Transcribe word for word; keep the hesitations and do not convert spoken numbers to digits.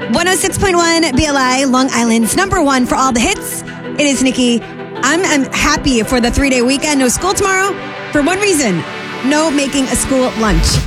one oh six point one B L I, Long Island's number one for all the hits. It is Nikki. I'm, I'm happy for the three-day weekend. No school tomorrow. For one reason, no making a school lunch.